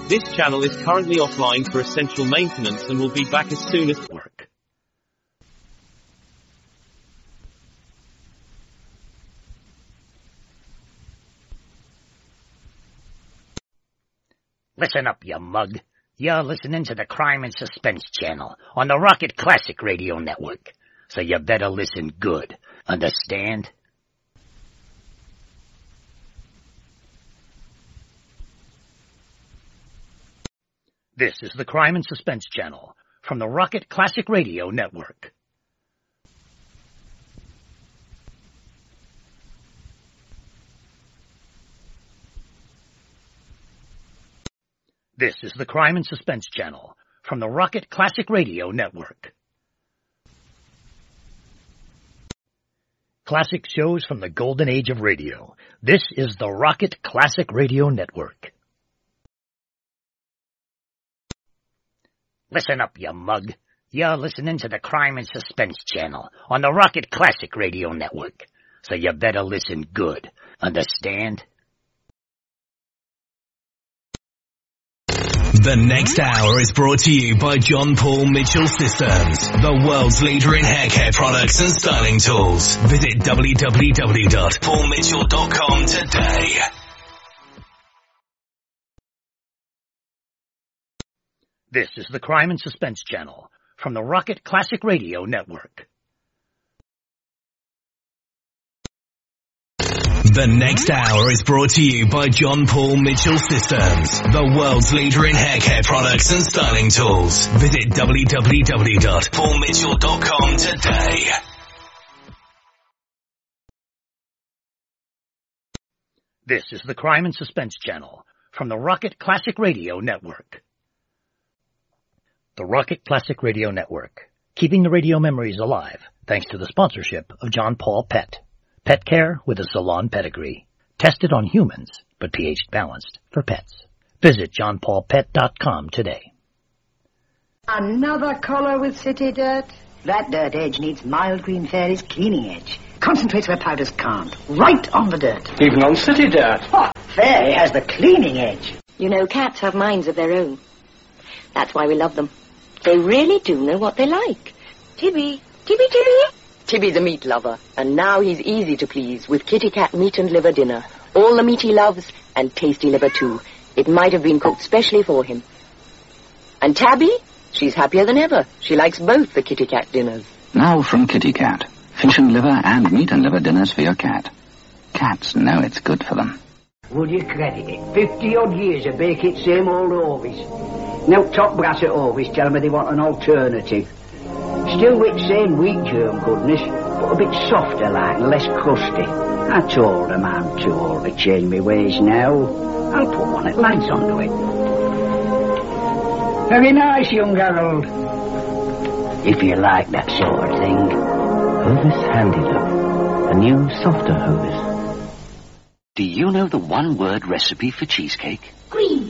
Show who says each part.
Speaker 1: This channel is currently offline for essential maintenance and will be back as soon as work.
Speaker 2: Listen up, you mug. You're listening to the Crime and Suspense channel on the Rocket Classic Radio Network. So you better listen good. Understand? This is the Crime and Suspense channel from the Rocket Classic Radio Network. This is the Crime and Suspense channel from the Rocket Classic Radio Network. Classic shows from the golden age of radio. This is the Rocket Classic Radio Network. Listen up, you mug. You're listening to the Crime and Suspense channel on the Rocket Classic Radio Network. So you better listen good. Understand?
Speaker 3: The next hour is brought to you by John Paul Mitchell Systems, the world's leader in hair care products and styling tools. Visit www.paulmitchell.com today.
Speaker 2: This is the Crime and Suspense channel from the Rocket Classic Radio Network.
Speaker 3: The next hour is brought to you by John Paul Mitchell Systems, the world's leader in hair care products and styling tools. Visit www.paulmitchell.com today.
Speaker 2: This is the Crime and Suspense channel from the Rocket Classic Radio Network. The Rocket Classic Radio Network, keeping the radio memories alive thanks to the sponsorship of John Paul Pet. Pet care with a salon pedigree. Tested on humans, but pH balanced for pets. Visit johnpaulpet.com today.
Speaker 4: Another collar with city dirt? That dirt edge needs Mild Green Fairy's cleaning edge. Concentrates where powders can't. Right on the dirt.
Speaker 5: Even on city dirt.
Speaker 4: Oh, Fairy has the cleaning edge.
Speaker 6: You know, cats have minds of their own. That's why we love them. They really do know what they like. Tibby. Tibby's a meat lover, and now he's easy to please with Kitty Cat meat and liver dinner. All the meat he loves, and tasty liver too. It might have been cooked specially for him. And Tabby? She's happier than ever. She likes both the Kitty Cat dinners.
Speaker 7: Now from Kitty Cat. Fish and liver and meat and liver dinners for your cat. Cats know it's good for them.
Speaker 8: Would you credit it? 50-odd years of baking same old Orvis. Now top brass at Orvis tell me they want an alternative. Still with same wheat germ goodness, but a bit softer like and less crusty. I told them I'm too old to change my ways now. I'll put one that lights onto it. Very nice, young Harold. If you like that sort of thing.
Speaker 9: Hovis Handy Love, a new, softer Hovis.
Speaker 10: Do you know the one-word recipe for cheesecake?
Speaker 11: Green.